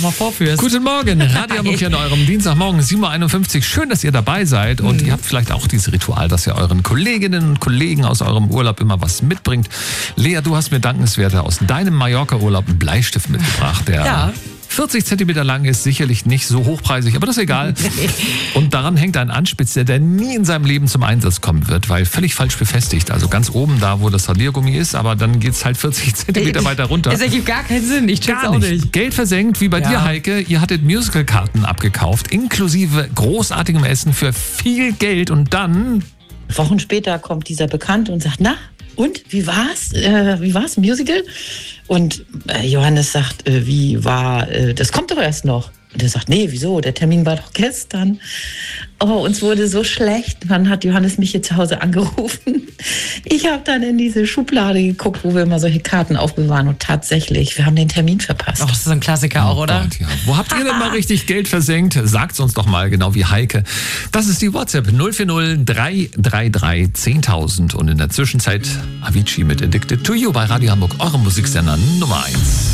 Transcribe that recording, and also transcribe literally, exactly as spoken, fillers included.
mal vorführst. Guten Morgen, Radio Hamburg hier an eurem Dienstagmorgen, sieben Uhr einundfünfzig. Schön, dass ihr dabei seid und mhm. ihr habt vielleicht auch dieses Ritual, dass ihr euren Kolleginnen und Kollegen aus eurem Urlaub immer was mitbringt. Lea, du hast mir dankenswerter aus deinem Mallorca-Urlaub einen Bleistift mitgebracht, der ja. vierzig Zentimeter lang ist, sicherlich nicht so hochpreisig, aber das ist egal. Und daran hängt ein Anspitzer, der nie in seinem Leben zum Einsatz kommen wird, weil völlig falsch befestigt. Also ganz oben da, wo das Radiergummi ist, aber dann geht es halt vierzig Zentimeter weiter runter. Es ergibt gar keinen Sinn, ich check's Gar auch nicht. nicht. Geld versenkt, wie bei Ja. dir, Heike. Ihr hattet Musicalkarten abgekauft, inklusive großartigem Essen für viel Geld und dann... Wochen später kommt dieser Bekannte und sagt, na, und, wie war's? Äh, wie war's, Musical? Und äh, Johannes sagt, äh, wie war, äh, das kommt doch erst noch. Und er sagt, nee, wieso, der Termin war doch gestern. Oh, uns wurde so schlecht. Wann hat Johannes mich hier zu Hause angerufen? Ich habe dann in diese Schublade geguckt, wo wir immer solche Karten aufbewahren. Und tatsächlich, wir haben den Termin verpasst. Ach, das ist ein Klassiker auch, oder? Gott, ja. Wo habt ihr denn mal richtig Geld versenkt? Sagt's uns doch mal, genau wie Heike. Das ist die WhatsApp null vier null drei drei drei zehntausend und in der Zwischenzeit Avicii mit Addicted to You bei Radio Hamburg, eurem Musiksender Nummer eins.